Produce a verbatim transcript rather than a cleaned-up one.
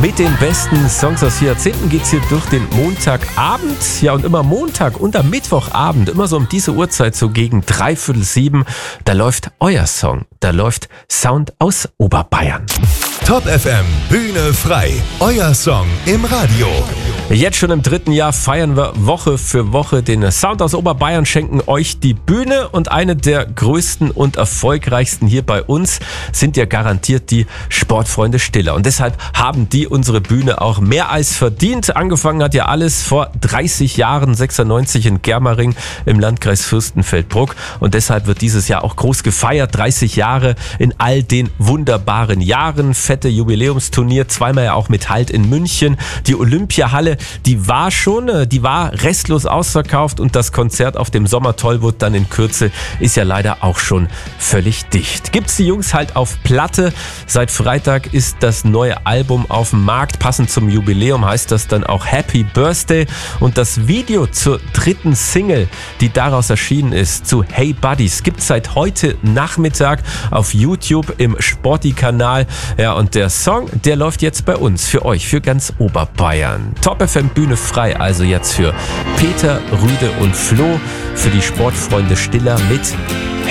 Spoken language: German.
Mit den besten Songs aus vier Jahrzehnten geht's hier durch den Montagabend. Ja, und immer Montag und am Mittwochabend, immer so um diese Uhrzeit, so gegen dreiviertel sieben, da läuft euer Song. Da läuft Sound aus Oberbayern. Top F M, Bühne frei. Euer Song im Radio. Jetzt schon im dritten Jahr feiern wir Woche für Woche den Sound aus Oberbayern, schenken euch die Bühne, und eine der größten und erfolgreichsten hier bei uns sind ja garantiert die Sportfreunde Stiller. Und deshalb haben die unsere Bühne auch mehr als verdient. Angefangen hat ja alles vor dreißig Jahren, sechsundneunzig in Germering im Landkreis Fürstenfeldbruck. Und deshalb wird dieses Jahr auch groß gefeiert. dreißig Jahre in all den wunderbaren Jahren. Fette Jubiläumsturnier, zweimal ja auch mit Halt in München. Die Olympiahalle, die war schon, die war restlos ausverkauft, und das Konzert auf dem Sommertollwood dann in Kürze ist ja leider auch schon völlig dicht. Gibt's die Jungs halt auf Platte. Seit Freitag ist das neue Album auf dem Markt. Passend zum Jubiläum heißt das dann auch Happy Birthday. Und das Video zur dritten Single, die daraus erschienen ist, zu Hey Buddies, gibt's seit heute Nachmittag auf YouTube im Sporti-Kanal. Ja, und der Song, der läuft jetzt bei uns, für euch, für ganz Oberbayern. Top F M Bühne frei, also jetzt für Peter, Rüde und Flo, für die Sportfreunde Stiller mit